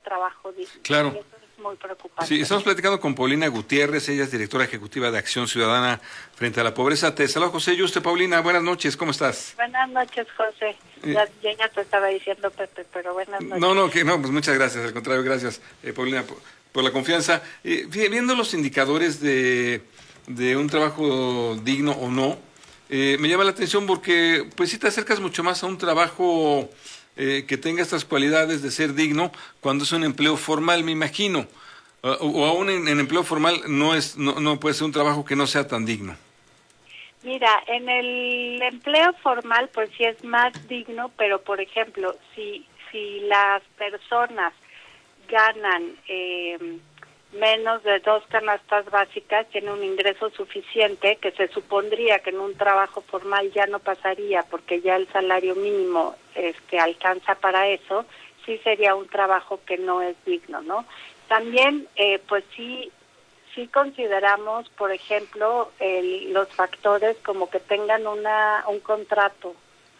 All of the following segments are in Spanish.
trabajo digno. Claro. Y eso es muy preocupante. Sí, estamos platicando con Paulina Gutiérrez, ella es directora ejecutiva de Acción Ciudadana frente a la pobreza. Te saludo, José Yuste. Paulina, buenas noches, ¿cómo estás? Buenas noches, José. Yo ya te estaba diciendo, Pepe, pero buenas noches. No, pues muchas gracias, al contrario, gracias, Paulina, por la confianza. Viendo los indicadores de un trabajo digno o no, me llama la atención porque pues sí te acercas mucho más a un trabajo que tenga estas cualidades de ser digno cuando es un empleo formal, me imagino. O aún en empleo formal no puede ser un trabajo que no sea tan digno. Mira, en el empleo formal pues sí es más digno, pero por ejemplo, si las personas ganan menos de 2 canastas básicas, tienen un ingreso suficiente, que se supondría que en un trabajo formal ya no pasaría porque ya el salario mínimo alcanza para eso, sí sería un trabajo que no es digno, ¿no? También pues sí consideramos, por ejemplo, los factores como que tengan un contrato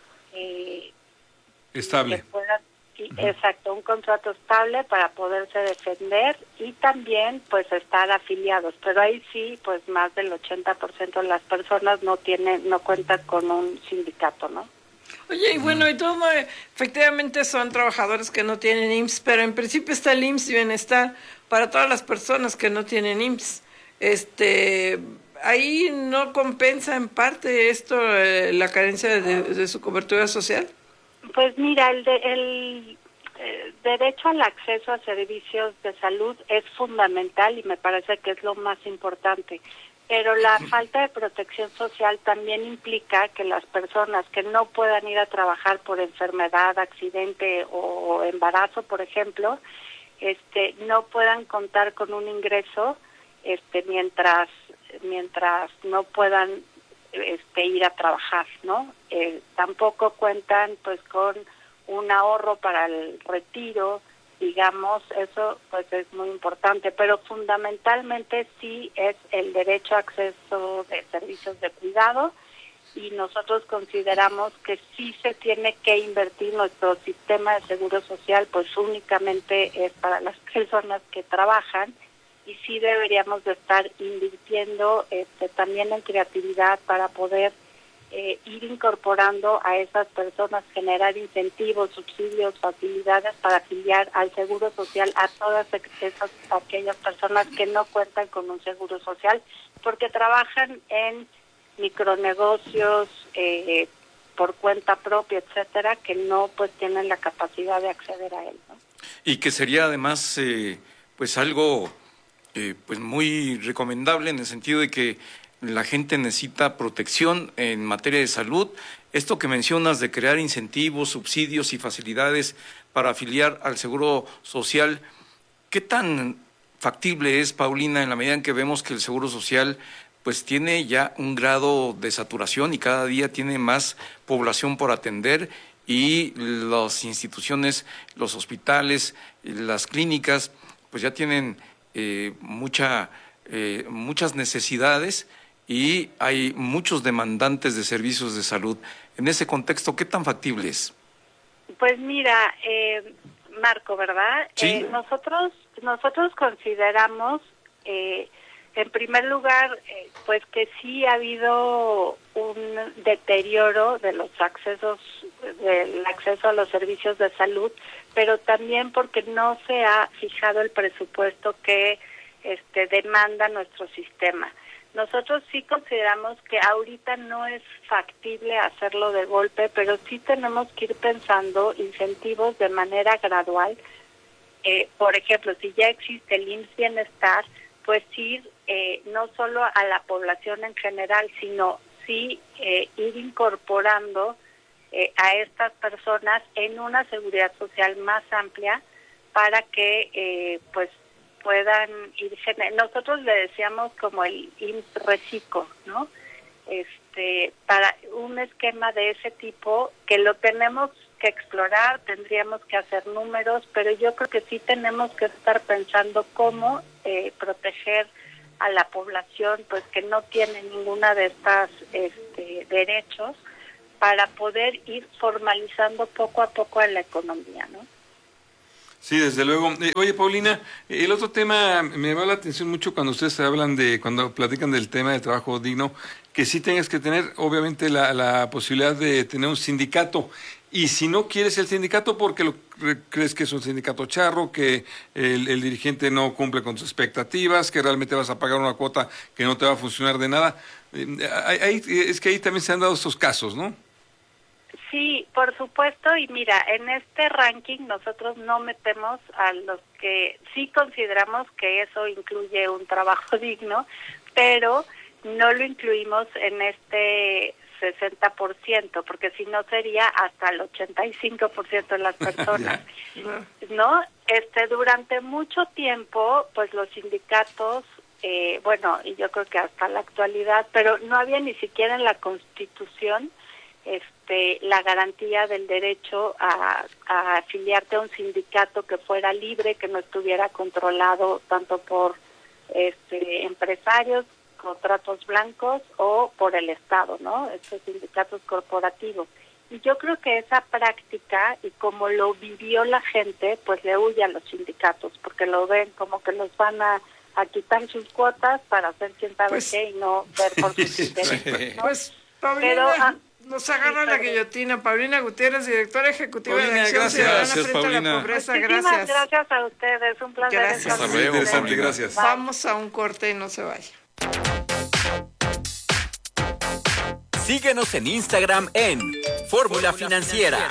estable. Que puedan, exacto, un contrato estable para poderse defender y también pues estar afiliados. Pero ahí sí, pues más del 80% de las personas no cuentan con un sindicato, ¿no? Oye, y bueno, y todo, efectivamente son trabajadores que no tienen IMSS, pero en principio está el IMSS Bienestar para todas las personas que no tienen IMSS. Ahí no compensa en parte esto la carencia de su cobertura social. Pues mira, el derecho al acceso a servicios de salud es fundamental y me parece que es lo más importante. Pero la falta de protección social también implica que las personas que no puedan ir a trabajar por enfermedad, accidente o embarazo, por ejemplo, no puedan contar con un ingreso mientras no puedan ir a trabajar, ¿no? Tampoco cuentan pues con un ahorro para el retiro, digamos, eso pues es muy importante, pero fundamentalmente sí es el derecho a acceso de servicios de cuidado y nosotros consideramos que sí se tiene que invertir. Nuestro sistema de seguro social pues únicamente es para las personas que trabajan y sí deberíamos de estar invirtiendo también en creatividad para poder ir incorporando a esas personas, generar incentivos, subsidios, facilidades para afiliar al seguro social a todas aquellas personas que no cuentan con un seguro social, porque trabajan en micronegocios por cuenta propia, etcétera, que no pues tienen la capacidad de acceder a él, ¿no? Y que sería además pues algo pues muy recomendable en el sentido de que la gente necesita protección en materia de salud. Esto que mencionas de crear incentivos, subsidios y facilidades para afiliar al Seguro Social, ¿qué tan factible es, Paulina, en la medida en que vemos que el Seguro Social pues tiene ya un grado de saturación y cada día tiene más población por atender y las instituciones, los hospitales, las clínicas, pues ya tienen muchas necesidades y hay muchos demandantes de servicios de salud. En ese contexto, ¿qué tan factible es? Pues mira, Marco, ¿verdad? Sí. Nosotros consideramos, en primer lugar, pues que sí ha habido un deterioro de los del acceso a los servicios de salud, pero también porque no se ha fijado el presupuesto que demanda nuestro sistema. Nosotros sí consideramos que ahorita no es factible hacerlo de golpe, pero sí tenemos que ir pensando incentivos de manera gradual. Por ejemplo, si ya existe el IMSS Bienestar, pues ir no solo a la población en general, sino sí ir incorporando a estas personas en una seguridad social más amplia para que pues puedan ir. Nosotros le decíamos como el IMSS Reciclo, ¿no? Para un esquema de ese tipo que lo tenemos que explorar, tendríamos que hacer números, pero yo creo que sí tenemos que estar pensando cómo proteger a la población pues que no tiene ninguna de estas derechos para poder ir formalizando poco a poco en la economía, ¿no? Sí, desde luego. Oye, Paulina, el otro tema me llama la atención mucho cuando ustedes cuando platican del tema del trabajo digno, que sí tengas que tener, obviamente, la posibilidad de tener un sindicato. Y si no quieres el sindicato porque crees que es un sindicato charro, que el dirigente no cumple con tus expectativas, que realmente vas a pagar una cuota que no te va a funcionar de nada, es que ahí también se han dado estos casos, ¿no? Sí, por supuesto, y mira, en este ranking nosotros no metemos a los que sí consideramos que eso incluye un trabajo digno, pero no lo incluimos en este 60%, porque si no sería hasta el 85% de las personas, ¿no? Durante mucho tiempo, pues los sindicatos, bueno, y yo creo que hasta la actualidad, pero no había ni siquiera en la Constitución la garantía del derecho a afiliarte a un sindicato que fuera libre, que no estuviera controlado tanto por empresarios, contratos blancos o por el Estado, ¿no? Estos sindicatos corporativos. Y yo creo que esa práctica y como lo vivió la gente, pues le huye a los sindicatos, porque lo ven como que los van a quitar sus cuotas para hacer quién sabe qué y no ver por sus intereses, ¿no? Pues, Paulina, nos agarra la guillotina. Paulina Gutiérrez, directora ejecutiva de Acción Ciudadana frente a la Pobreza. Muchísimas gracias a ustedes, un placer. Gracias. Estar Muy interesante, gracias. Vamos a un corte y no se vaya. Síguenos en Instagram en Fórmula Financiera.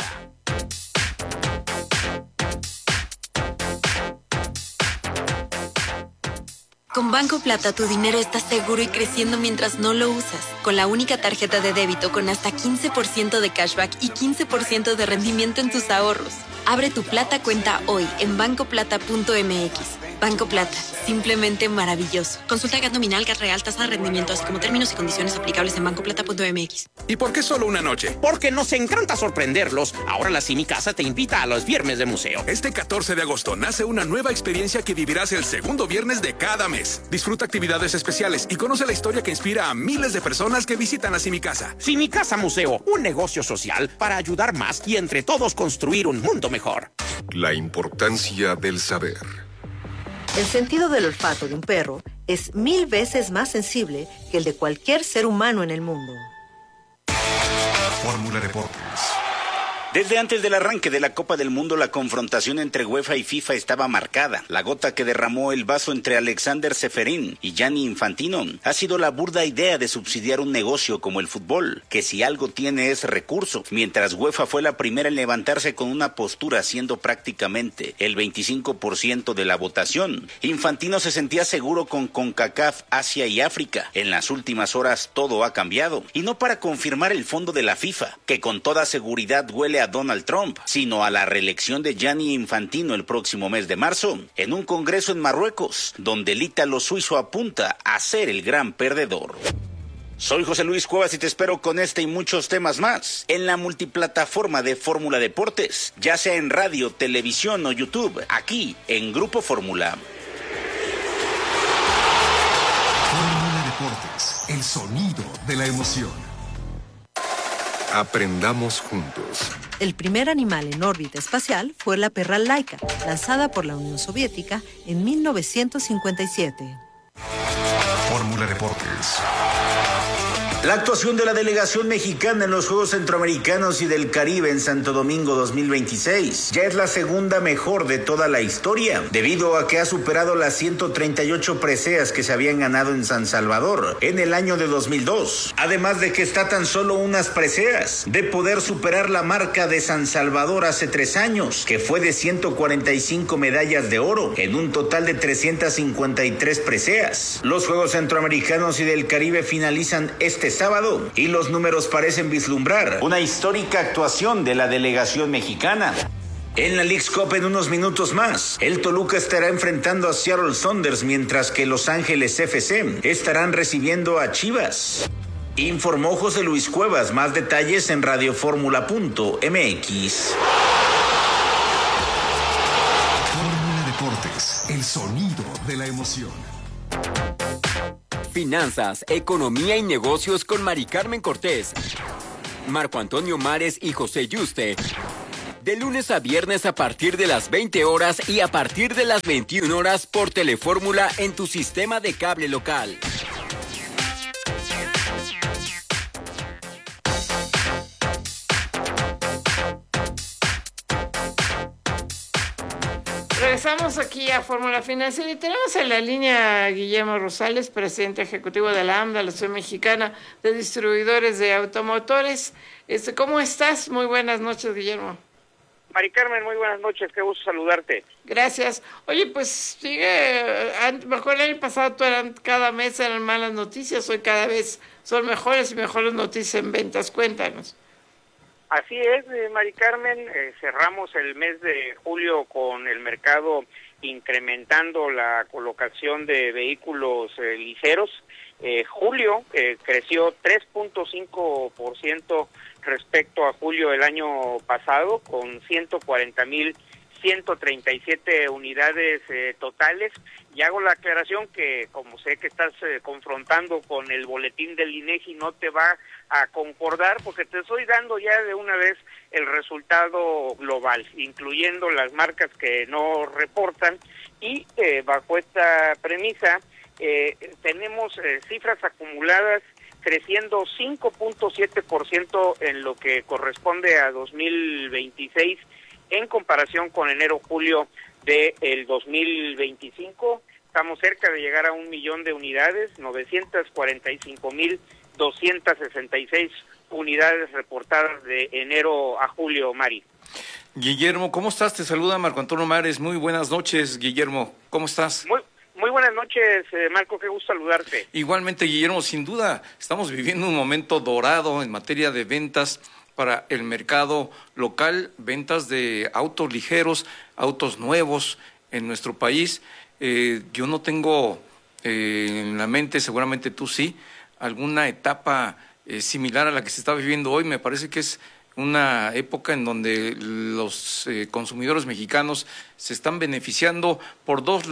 Con Banco Plata tu dinero está seguro y creciendo mientras no lo usas. Con la única tarjeta de débito con hasta 15% de cashback y 15% de rendimiento en tus ahorros. Abre tu Plata cuenta hoy en bancoplata.mx. Banco Plata, simplemente maravilloso. Consulta GAT nominal, GAT real, tasa de rendimiento, así como términos y condiciones aplicables en bancoplata.mx. ¿Y por qué solo una noche? Porque nos encanta sorprenderlos. Ahora la Cine Casa te invita a los viernes de museo. Este 14 de agosto nace una nueva experiencia que vivirás el segundo viernes de cada mes. Disfruta actividades especiales y conoce la historia que inspira a miles de personas que visitan la Cine Casa. Cine Casa Museo, un negocio social para ayudar más y entre todos construir un mundo mejor. La importancia del saber. El sentido del olfato de un perro es 1000 veces más sensible que el de cualquier ser humano en el mundo. Fórmula Deportes. Desde antes del arranque de la Copa del Mundo, la confrontación entre UEFA y FIFA estaba marcada. La gota que derramó el vaso entre Alexander Ceferín y Gianni Infantino ha sido la burda idea de subsidiar un negocio como el fútbol, que si algo tiene es recurso, mientras UEFA fue la primera en levantarse con una postura siendo prácticamente el 25% de la votación. Infantino se sentía seguro con CONCACAF, Asia y África. En las últimas horas todo ha cambiado, y no para confirmar el fondo de la FIFA, que con toda seguridad huele a Donald Trump, sino a la reelección de Gianni Infantino el próximo mes de marzo, en un congreso en Marruecos, donde el ítalo suizo apunta a ser el gran perdedor. Soy José Luis Cuevas y te espero con este y muchos temas más en la multiplataforma de Fórmula Deportes, ya sea en radio, televisión o YouTube, aquí en Grupo Fórmula. Fórmula Deportes, el sonido de la emoción. Aprendamos juntos. El primer animal en órbita espacial fue la perra Laika, lanzada por la Unión Soviética en 1957. Fórmula Deportes. La actuación de la delegación mexicana en los Juegos Centroamericanos y del Caribe en Santo Domingo 2026 ya es la segunda mejor de toda la historia, debido a que ha superado las 138 preseas que se habían ganado en San Salvador en el año de 2002. Además de que está tan solo unas preseas de poder superar la marca de San Salvador hace 3 años, que fue de 145 medallas de oro en un total de 353 preseas. Los Juegos Centroamericanos y del Caribe finalizan este sábado y los números parecen vislumbrar una histórica actuación de la delegación mexicana. En la Leagues Cup en unos minutos más, el Toluca estará enfrentando a Seattle Sounders, mientras que Los Ángeles FC estarán recibiendo a Chivas. Informó José Luis Cuevas. Más detalles en radioformula.mx. Fórmula Deportes, el sonido de la emoción. Finanzas, economía y negocios con Mari Carmen Cortés, Marco Antonio Mares y José Yuste. De lunes a viernes a partir de las 20 horas y a partir de las 21 horas por Telefórmula en tu sistema de cable local. Regresamos aquí a Fórmula Financiera y tenemos en la línea a Guillermo Rosales, presidente ejecutivo de la AMDA, la Asociación Mexicana de Distribuidores de Automotores. ¿Cómo estás? Muy buenas noches, Guillermo. Mari Carmen, muy buenas noches, qué gusto saludarte. Gracias. Oye, pues sigue, mejor el año pasado cada mes eran malas noticias, hoy cada vez son mejores y mejores noticias en ventas. Cuéntanos. Así es, Mari Carmen, cerramos el mes de julio con el mercado incrementando la colocación de vehículos ligeros. Julio creció 3.5% respecto a julio del año pasado, con 140,137 unidades totales. Y hago la aclaración que, como sé que estás confrontando con el boletín del INEGI, no te va a concordar, porque te estoy dando ya de una vez el resultado global, incluyendo las marcas que no reportan, y bajo esta premisa tenemos cifras acumuladas creciendo 5.7% en lo que corresponde a 2026 en comparación con enero-julio del 2025. Estamos cerca de llegar a 1 millón de unidades, 945,266 unidades reportadas de enero a julio, Mari. Guillermo, ¿cómo estás? Te saluda Marco Antonio Mares. Muy buenas noches, Guillermo. ¿Cómo estás? Muy buenas noches, Marco, qué gusto saludarte. Igualmente, Guillermo, sin duda estamos viviendo un momento dorado en materia de ventas para el mercado local, ventas de autos ligeros, autos nuevos en nuestro país. Yo no tengo en la mente, seguramente tú sí, alguna etapa similar a la que se está viviendo hoy. Me parece que es una época en donde los consumidores mexicanos se están beneficiando por dos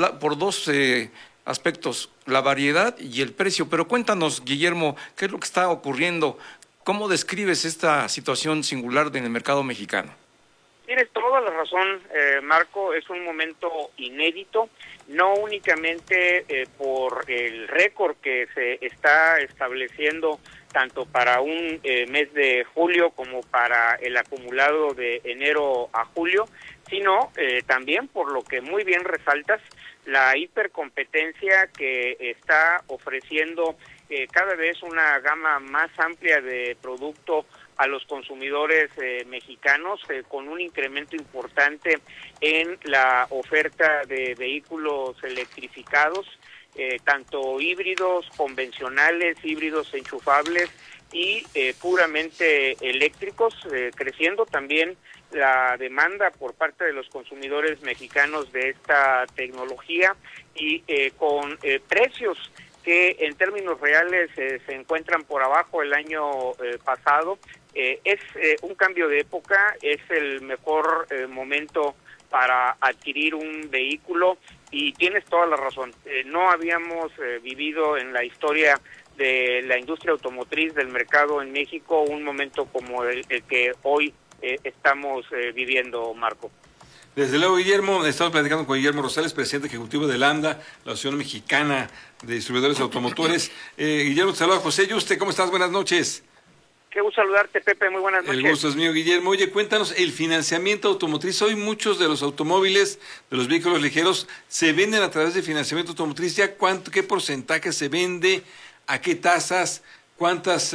aspectos, la variedad y el precio. Pero cuéntanos, Guillermo, ¿qué es lo que está ocurriendo? ¿Cómo describes esta situación singular en el mercado mexicano? Tienes toda la razón, Marco, es un momento inédito, no únicamente por el récord que se está estableciendo tanto para un mes de julio como para el acumulado de enero a julio, sino también por lo que muy bien resaltas, la hipercompetencia que está ofreciendo cada vez una gama más amplia de producto a los consumidores mexicanos, con un incremento importante en la oferta de vehículos electrificados, tanto híbridos convencionales, híbridos enchufables y puramente eléctricos, creciendo también la demanda por parte de los consumidores mexicanos de esta tecnología y con precios que en términos reales se encuentran por abajo el año pasado. Es un cambio de época, es el mejor momento para adquirir un vehículo y tienes toda la razón. No habíamos vivido en la historia de la industria automotriz del mercado en México un momento como el que hoy estamos viviendo, Marco. Desde luego, Guillermo, estamos platicando con Guillermo Rosales, presidente ejecutivo de la AMDA, la Asociación Mexicana de Distribuidores Automotores. Guillermo, te saluda José Yuste, ¿cómo estás? Buenas noches. Qué gusto saludarte, Pepe, muy buenas noches. El gusto es mío, Guillermo. Oye, cuéntanos, el financiamiento automotriz. Hoy muchos de los automóviles, de los vehículos ligeros, se venden a través de financiamiento automotriz. ¿Ya qué porcentaje se vende? ¿A qué tasas? ¿Cuántas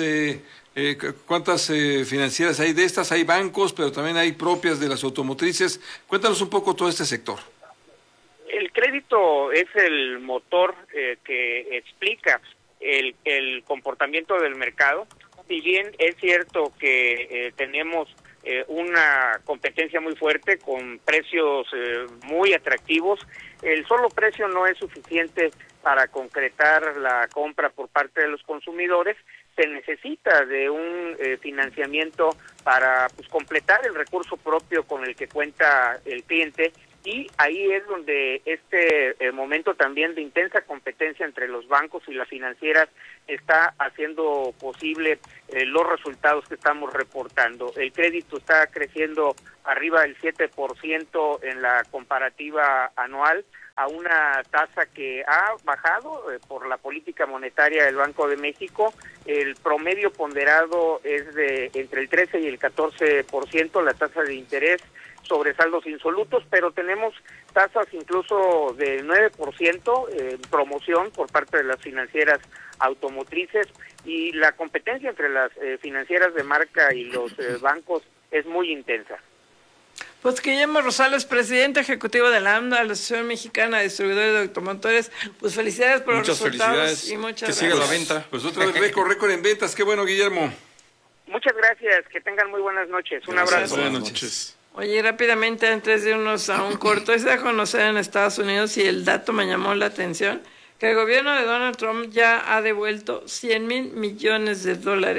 financieras hay de estas? Hay bancos, pero también hay propias de las automotrices. Cuéntanos un poco todo este sector. El crédito es el motor que explica el comportamiento del mercado. Si bien es cierto que tenemos una competencia muy fuerte con precios muy atractivos, el solo precio no es suficiente para concretar la compra por parte de los consumidores. Se necesita de un financiamiento para completar el recurso propio con el que cuenta el cliente y ahí es donde este momento también de intensa competencia entre los bancos y las financieras está haciendo posible los resultados que estamos reportando. El crédito está creciendo arriba del 7% en la comparativa anual, a una tasa que ha bajado por la política monetaria del Banco de México. El promedio ponderado es de entre el 13 y el 14%, la tasa de interés sobre saldos insolutos, pero tenemos tasas incluso del 9% en promoción por parte de las financieras automotrices, y la competencia entre las financieras de marca y los bancos es muy intensa. Pues Guillermo Rosales, presidente ejecutivo de la AMDA, la Asociación Mexicana de Distribuidores de Automotores, pues felicidades por los resultados. Felicidades. Y muchas gracias. Que siga la venta. Pues otra vez récord en ventas, qué bueno, Guillermo. Muchas gracias, que tengan muy buenas noches, un abrazo. Buenas noches. Oye, rápidamente, antes de irnos a un corto, se da a conocer en Estados Unidos, y el dato me llamó la atención, que el gobierno de Donald Trump ya ha devuelto $100,000 millones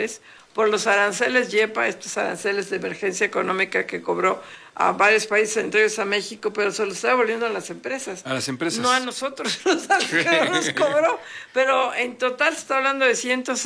por los aranceles YEPA, estos aranceles de emergencia económica que cobró a varios países, entre ellos a México, pero se los está devolviendo a las empresas. A las empresas. No a nosotros, que nos cobró. Pero en total se está hablando de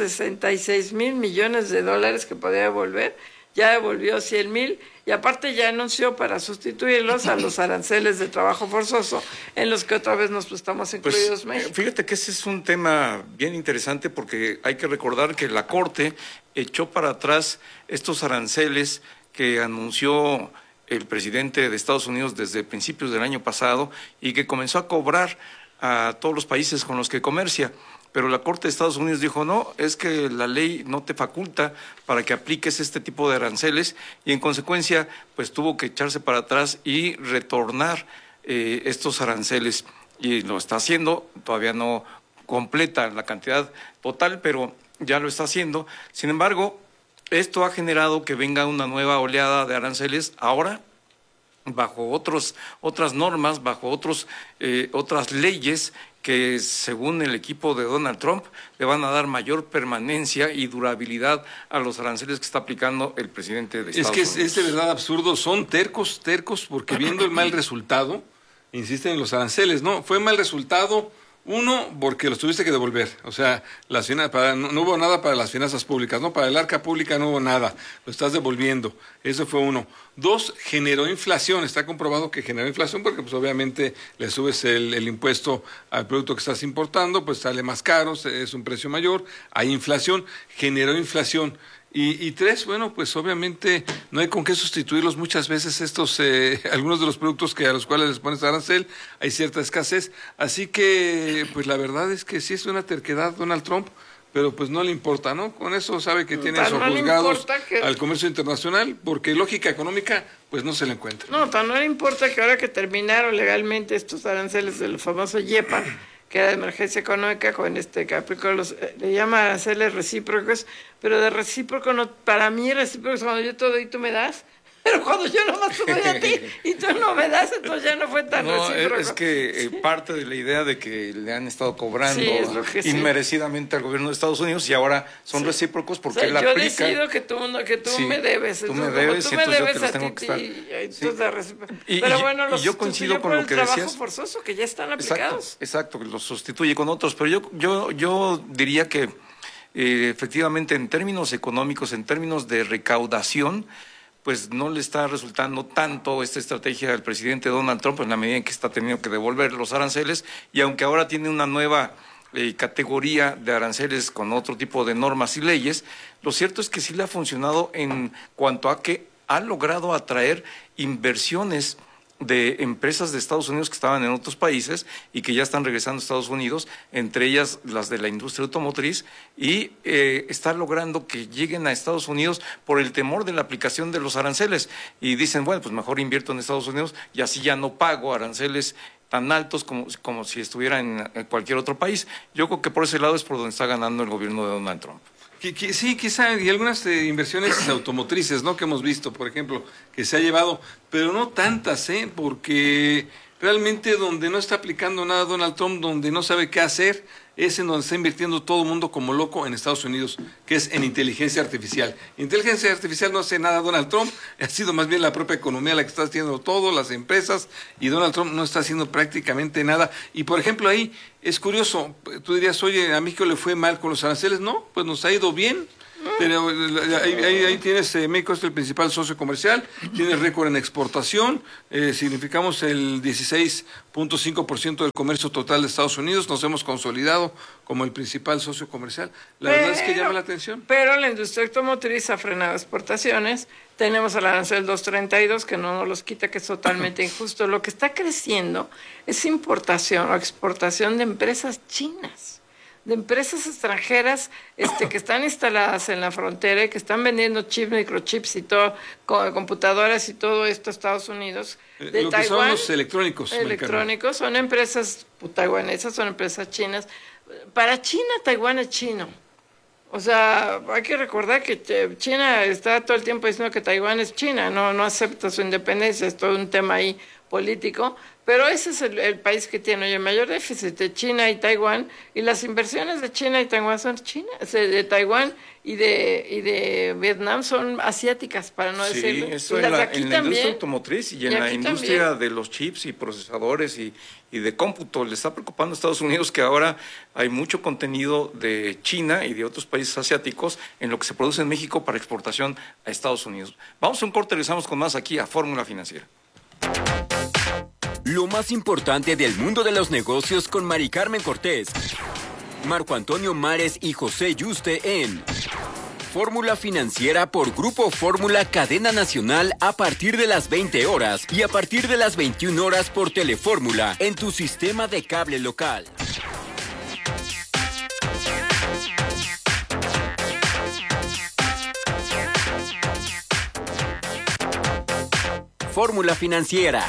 $166,000 millones que podría devolver. Ya devolvió 100,000 y aparte ya anunció para sustituirlos a los aranceles de trabajo forzoso, en los que otra vez nos estamos incluidos México. Fíjate que ese es un tema bien interesante, porque hay que recordar que la Corte echó para atrás estos aranceles que anunció el presidente de Estados Unidos desde principios del año pasado y que comenzó a cobrar a todos los países con los que comercia. Pero la Corte de Estados Unidos dijo, no, es que la ley no te faculta para que apliques este tipo de aranceles, y en consecuencia pues tuvo que echarse para atrás y retornar estos aranceles, y lo está haciendo. Todavía no completa la cantidad total, pero ya lo está haciendo. Sin embargo, esto ha generado que venga una nueva oleada de aranceles ahora bajo otras normas, bajo otras leyes que, según el equipo de Donald Trump, le van a dar mayor permanencia y durabilidad a los aranceles que está aplicando el presidente de Estados Unidos. Es de verdad absurdo, son tercos, porque viendo el mal resultado, insisten en los aranceles. No, fue mal resultado, uno, porque los tuviste que devolver, o sea, no hubo nada para las finanzas públicas, no, para el arca pública no hubo nada, lo estás devolviendo, eso fue uno. Dos, generó inflación, está comprobado que generó inflación porque pues obviamente le subes el impuesto al producto que estás importando, pues sale más caro, es un precio mayor, hay inflación, generó inflación. Y tres, bueno, pues obviamente no hay con qué sustituirlos muchas veces algunos de los productos a los cuales les pones arancel, hay cierta escasez, así que pues la verdad es que sí es una terquedad Donald Trump, pero pues no le importa, ¿no? Con eso sabe que tiene sojuzgados al comercio internacional, porque lógica económica pues no se le encuentra. No le importa que ahora que terminaron legalmente estos aranceles del famoso YEPA, que era de emergencia económica, con que aplicó le llama aranceles recíprocos, pero de recíproco no, para mí recíproco es cuando yo te doy y tú me das, pero cuando yo nomás te doy a ti y tú no me das, entonces ya no fue tan recíproco. Es que parte de la idea de que le han estado cobrando inmerecidamente al gobierno de Estados Unidos, y ahora son recíprocos porque él aplica. Yo decido que tú me debes. Tú me debes, y entonces yo te los tengo que estar. Pero bueno, los yo coincido con lo que decías. Trabajo forzoso, que ya están aplicados. Exacto, que los sustituye con otros, pero yo diría que efectivamente, en términos económicos, en términos de recaudación, pues no le está resultando tanto esta estrategia del presidente Donald Trump, en la medida en que está teniendo que devolver los aranceles, y aunque ahora tiene una nueva categoría de aranceles con otro tipo de normas y leyes, lo cierto es que sí le ha funcionado en cuanto a que ha logrado atraer inversiones de empresas de Estados Unidos que estaban en otros países y que ya están regresando a Estados Unidos, entre ellas las de la industria automotriz, y está logrando que lleguen a Estados Unidos por el temor de la aplicación de los aranceles, y dicen, bueno, pues mejor invierto en Estados Unidos y así ya no pago aranceles tan altos como si estuviera en cualquier otro país. Yo creo que por ese lado es por donde está ganando el gobierno de Donald Trump. Sí, quizá, y algunas inversiones automotrices, ¿no?, que hemos visto, por ejemplo, que se ha llevado, pero no tantas, porque realmente donde no está aplicando nada Donald Trump, donde no sabe qué hacer, es en donde está invirtiendo todo el mundo como loco en Estados Unidos, que es en inteligencia artificial. Inteligencia artificial no hace nada Donald Trump, ha sido más bien la propia economía la que está haciendo todo, las empresas, y Donald Trump no está haciendo prácticamente nada. Y por ejemplo ahí es curioso, tú dirías, oye, a México le fue mal con los aranceles, no, pues nos ha ido bien. Pero ahí tienes, México es el principal socio comercial, tienes récord en exportación, significamos el 16.5% del comercio total de Estados Unidos, nos hemos consolidado como el principal socio comercial. Verdad es que llama la atención. Pero la industria automotriz ha frenado exportaciones, tenemos el arancel 232 que no nos los quita, que es totalmente injusto. Lo que está creciendo es importación o exportación de empresas chinas, de empresas extranjeras que están instaladas en la frontera y que están vendiendo chips, microchips y todo, computadoras y todo esto a Estados Unidos. De lo Taiwán, que son los electrónicos. Electrónicos, son empresas taiwanesas, son empresas chinas. Para China, Taiwán es chino. O sea, hay que recordar que China está todo el tiempo diciendo que Taiwán es China, no acepta su independencia, es todo un tema ahí político, pero ese es el país que tiene el mayor déficit de China y Taiwán, y las inversiones de China y Taiwán son de Taiwán y de Vietnam son asiáticas, para no decirlo. Sí, eso en la industria automotriz y en la industria también de los chips y procesadores y de cómputo. Le está preocupando a Estados Unidos que ahora hay mucho contenido de China y de otros países asiáticos en lo que se produce en México para exportación a Estados Unidos. Vamos a un corte, regresamos con más aquí a Fórmula Financiera. Lo más importante del mundo de los negocios con Mari Carmen Cortés, Marco Antonio Mares y José Yuste en Fórmula Financiera por Grupo Fórmula Cadena Nacional a partir de las 20 horas y a partir de las 21 horas por Telefórmula en tu sistema de cable local. Fórmula Financiera.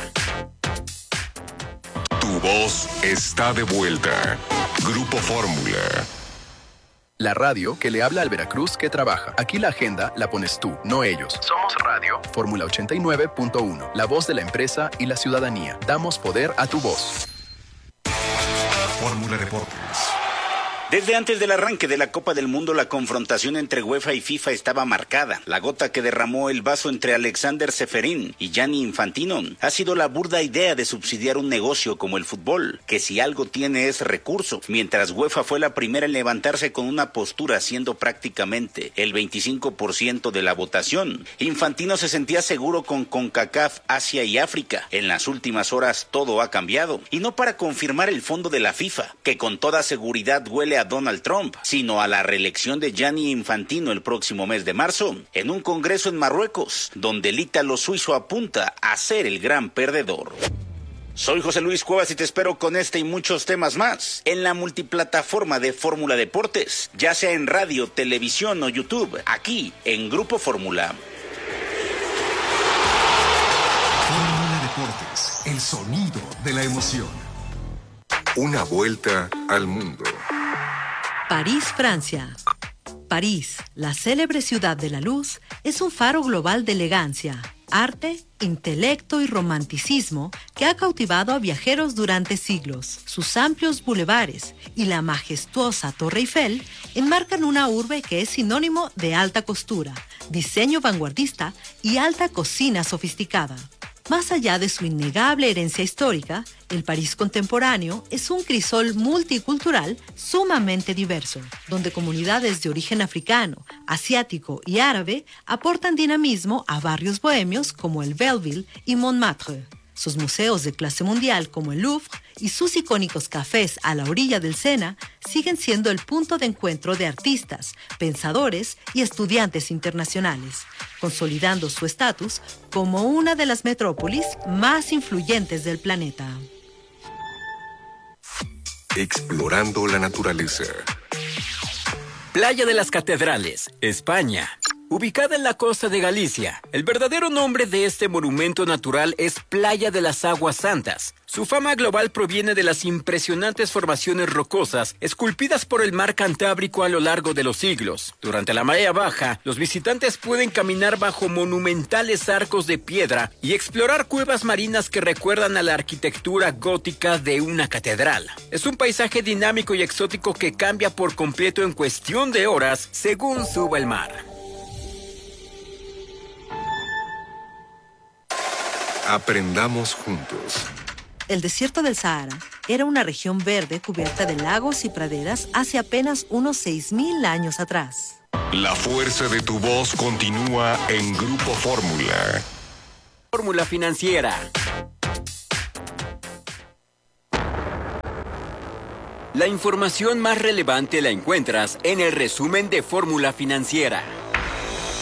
Tu voz está de vuelta. Grupo Fórmula. La radio que le habla al Veracruz que trabaja. Aquí la agenda la pones tú, no ellos. Somos Radio. Fórmula 89.1. La voz de la empresa y la ciudadanía. Damos poder a tu voz. Fórmula Deportes. Desde antes del arranque de la Copa del Mundo, la confrontación entre UEFA y FIFA estaba marcada. La gota que derramó el vaso entre Alexander Seferin y Gianni Infantino ha sido la burda idea de subsidiar un negocio como el fútbol, que si algo tiene es recurso, mientras UEFA fue la primera en levantarse con una postura siendo prácticamente el 25% de la votación. Infantino se sentía seguro con CONCACAF, Asia y África. En las últimas horas todo ha cambiado, y no para confirmar el fondo de la FIFA, que con toda seguridad huele a Donald Trump, sino a la reelección de Gianni Infantino el próximo mes de marzo, en un congreso en Marruecos, donde el ítalo suizo apunta a ser el gran perdedor. Soy José Luis Cuevas y te espero con este y muchos temas más en la multiplataforma de Fórmula Deportes, ya sea en radio, televisión o YouTube, aquí en Grupo Fórmula. Fórmula Deportes, el sonido de la emoción. Una vuelta al mundo. París, Francia. París, la célebre ciudad de la luz, es un faro global de elegancia, arte, intelecto y romanticismo que ha cautivado a viajeros durante siglos. Sus amplios bulevares y la majestuosa Torre Eiffel enmarcan una urbe que es sinónimo de alta costura, diseño vanguardista y alta cocina sofisticada. Más allá de su innegable herencia histórica, el París contemporáneo es un crisol multicultural sumamente diverso, donde comunidades de origen africano, asiático y árabe aportan dinamismo a barrios bohemios como el Belleville y Montmartre. Sus museos de clase mundial como el Louvre y sus icónicos cafés a la orilla del Sena siguen siendo el punto de encuentro de artistas, pensadores y estudiantes internacionales, consolidando su estatus como una de las metrópolis más influyentes del planeta. Explorando la naturaleza. Playa de las Catedrales, España. Ubicada en la costa de Galicia, el verdadero nombre de este monumento natural es Playa de las Aguas Santas. Su fama global proviene de las impresionantes formaciones rocosas esculpidas por el mar Cantábrico a lo largo de los siglos. Durante la marea baja, los visitantes pueden caminar bajo monumentales arcos de piedra y explorar cuevas marinas que recuerdan a la arquitectura gótica de una catedral. Es un paisaje dinámico y exótico que cambia por completo en cuestión de horas según suba el mar. Aprendamos juntos. El desierto del Sahara era una región verde cubierta de lagos y praderas hace apenas unos 6.000 años atrás. La fuerza de tu voz continúa en Grupo Fórmula. Fórmula Financiera. La información más relevante la encuentras en el resumen de Fórmula Financiera.